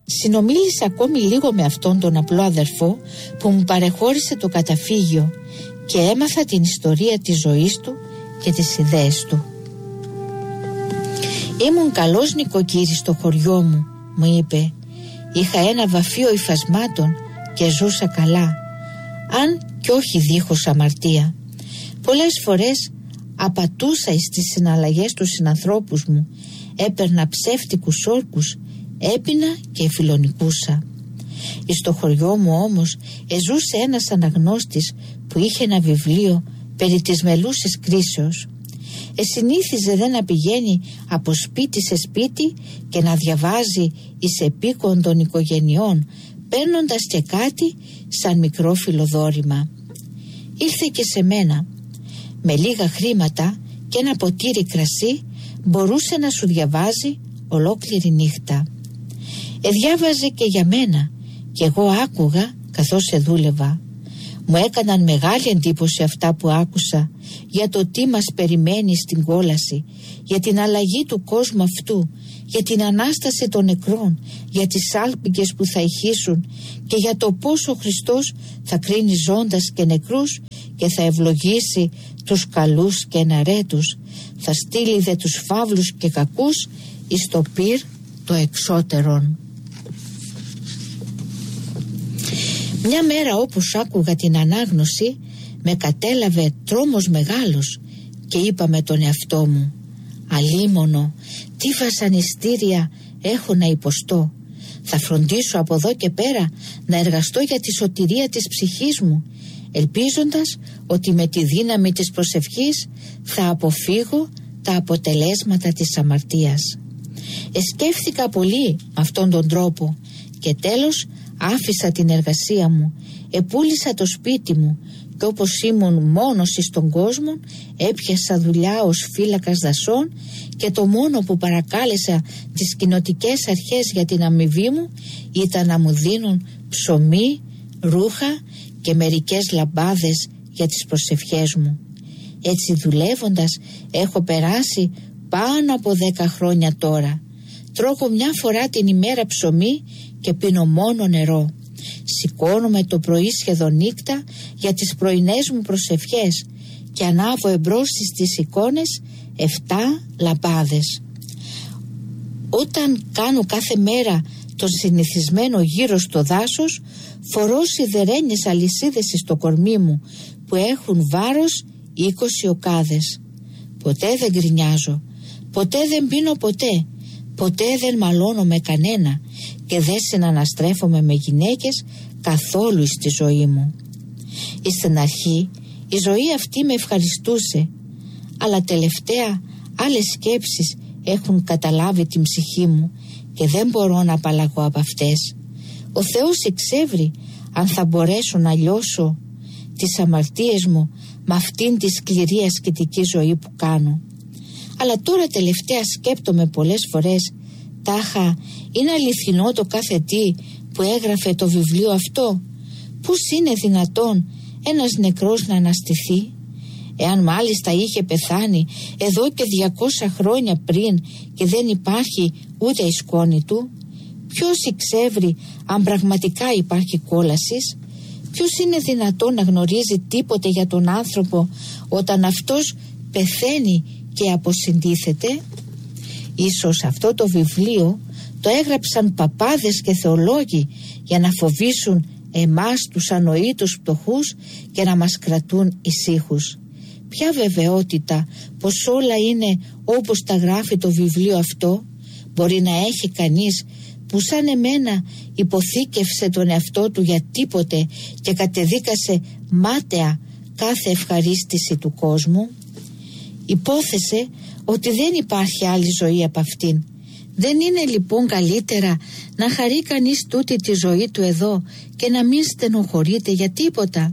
Συνομίλησα ακόμη λίγο με αυτόν τον απλό αδερφό που μου παρεχώρησε το καταφύγιο και έμαθα την ιστορία της ζωής του και τις ιδέες του. «Ήμουν καλός νοικοκύρης στο χωριό μου», μου είπε. «Είχα ένα βαφείο υφασμάτων και ζούσα καλά, αν κι όχι δίχως αμαρτία. Πολλές φορές απατούσα στις συναλλαγές του συνανθρώπους μου, έπαιρνα ψεύτικους όρκους, έπινα και φιλονικούσα. Στο χωριό μου όμως εζούσε ένας αναγνώστης που είχε ένα βιβλίο περί της μελούσης κρίσεως. Συνήθιζε δε να πηγαίνει από σπίτι σε σπίτι και να διαβάζει εις επίκον των οικογενειών, παίρνοντας και κάτι σαν μικρό φιλοδόρημα. Ήρθε και σε μένα. Με λίγα χρήματα και ένα ποτήρι κρασί μπορούσε να σου διαβάζει ολόκληρη νύχτα. Διάβαζε και για μένα και εγώ άκουγα καθώς δούλευα. Μου έκαναν μεγάλη εντύπωση αυτά που άκουσα για το τι μας περιμένει στην κόλαση, για την αλλαγή του κόσμου αυτού, για την Ανάσταση των νεκρών, για τις σάλπιγγες που θα ηχήσουν και για το πώς ο Χριστός θα κρίνει ζώντας και νεκρούς και θα ευλογήσει τους καλούς και εναρέτους, θα στείλει δε τους φαύλους και κακούς εις το πυρ το εξώτερον». Μια μέρα όπως άκουγα την ανάγνωση με κατέλαβε τρόμος μεγάλος και είπα με τον εαυτό μου: «Αλίμονο, τι βασανιστήρια έχω να υποστώ. Θα φροντίσω από εδώ και πέρα να εργαστώ για τη σωτηρία της ψυχής μου, ελπίζοντας ότι με τη δύναμη της προσευχής θα αποφύγω τα αποτελέσματα της αμαρτίας». Σκέφθηκα πολύ αυτόν τον τρόπο και τέλος άφησα την εργασία μου, επούλησα το σπίτι μου και όπως ήμουν μόνος στον κόσμο έπιασα δουλειά ως φύλακας δασών και το μόνο που παρακάλεσα τις κοινοτικές αρχές για την αμοιβή μου ήταν να μου δίνουν ψωμί, ρούχα και μερικές λαμπάδες για τις προσευχές μου. Έτσι δουλεύοντας έχω περάσει πάνω από 10 χρόνια τώρα. Τρώγω μια φορά την ημέρα ψωμί και πίνω μόνο νερό. Σηκώνομαι το πρωί σχεδόν νύχτα για τις πρωινές μου προσευχές και ανάβω εμπρός στις εικόνες 7 λαμπάδες. Όταν κάνω κάθε μέρα τον συνηθισμένο γύρο στο δάσος, φορώ σιδερένιες αλυσίδες στο κορμί μου που έχουν βάρος 20 οκάδες. Ποτέ δεν γκρινιάζω, ποτέ δεν πίνω ποτέ δεν μαλώνω με κανένα και δεν συναναστρέφομαι με γυναίκες καθόλου στη ζωή μου. Στην αρχή η ζωή αυτή με ευχαριστούσε, αλλά τελευταία άλλες σκέψεις έχουν καταλάβει την ψυχή μου και δεν μπορώ να απαλλαγώ από αυτές. Ο Θεός εξεύρει αν θα μπορέσω να λιώσω τις αμαρτίες μου με αυτήν τη σκληρή ασκητική ζωή που κάνω. Αλλά τώρα τελευταία σκέπτομαι πολλές φορές, τάχα είναι αληθινό το κάθε τι που έγραφε το βιβλίο αυτό? Πώς είναι δυνατόν ένας νεκρός να αναστηθεί? Εάν μάλιστα είχε πεθάνει εδώ και 200 χρόνια πριν και δεν υπάρχει ούτε η σκόνη του, ποιος εξεύρει αν πραγματικά υπάρχει κόλασης? Ποιος είναι δυνατόν να γνωρίζει τίποτε για τον άνθρωπο όταν αυτός πεθαίνει και αποσυντίθεται? Ίσως αυτό το βιβλίο το έγραψαν παπάδες και θεολόγοι για να φοβήσουν εμάς τους ανοήτους πτωχούς και να μας κρατούν ησύχους. Ποια βεβαιότητα πως όλα είναι όπως τα γράφει το βιβλίο αυτό? Μπορεί να έχει κανείς που σαν εμένα υποθήκευσε τον εαυτό του για τίποτε και κατεδίκασε μάταια κάθε ευχαρίστηση του κόσμου? Υπόθεσε ότι δεν υπάρχει άλλη ζωή από αυτήν. Δεν είναι λοιπόν καλύτερα να χαρεί κανείς τούτη τη ζωή του εδώ και να μην στενοχωρείται για τίποτα?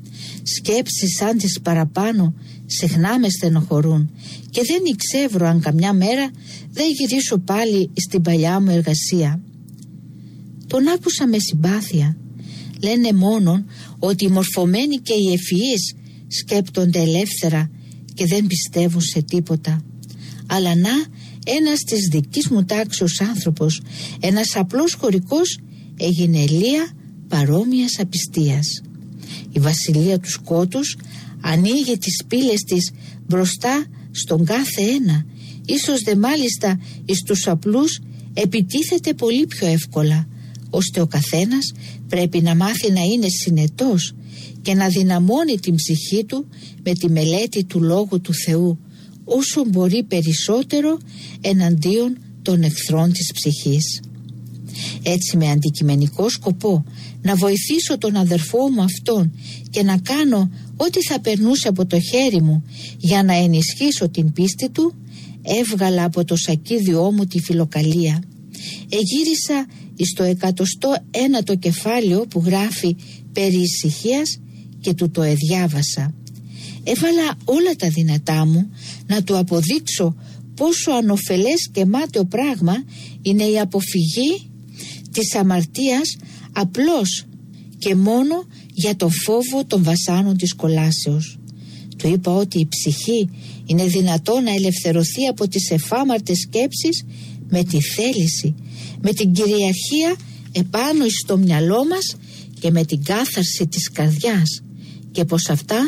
Σκέψεις σαν τις παραπάνω συχνά με στενοχωρούν και δεν εξεύρω αν καμιά μέρα δεν γυρίσω πάλι στην παλιά μου εργασία. Τον άκουσα με συμπάθεια. Λένε μόνον ότι οι μορφωμένοι και οι ευφυείς σκέπτονται ελεύθερα και δεν πιστεύουν σε τίποτα. Αλλά να, ένας της δικής μου τάξεως άνθρωπος, ένας απλός χωρικός, έγινε ελεία παρόμοιας απιστίας. Η βασιλεία του σκότους ανοίγει τις πύλες της μπροστά στον κάθε ένα, ίσως δε μάλιστα εις τους απλούς επιτίθεται πολύ πιο εύκολα, ώστε ο καθένας πρέπει να μάθει να είναι συνετός και να δυναμώνει την ψυχή του με τη μελέτη του Λόγου του Θεού όσο μπορεί περισσότερο εναντίον των εχθρών της ψυχής. Έτσι, με αντικειμενικό σκοπό να βοηθήσω τον αδερφό μου αυτόν και να κάνω ό,τι θα περνούσε από το χέρι μου για να ενισχύσω την πίστη του, έβγαλα από το σακίδιό μου τη φιλοκαλία. Εγύρισα εις το 101ο κεφάλαιο που γράφει περί ησυχίας και του το εδιάβασα. Έβαλα όλα τα δυνατά μου να του αποδείξω πόσο ανοφελές και μάταιο πράγμα είναι η αποφυγή της αμαρτίας απλώς και μόνο για το φόβο των βασάνων της κολάσεως. Του είπα ότι η ψυχή είναι δυνατό να ελευθερωθεί από τις εφάμαρτες σκέψεις με τη θέληση, με την κυριαρχία επάνω στο μυαλό μας και με την κάθαρση της καρδιάς, και πως αυτά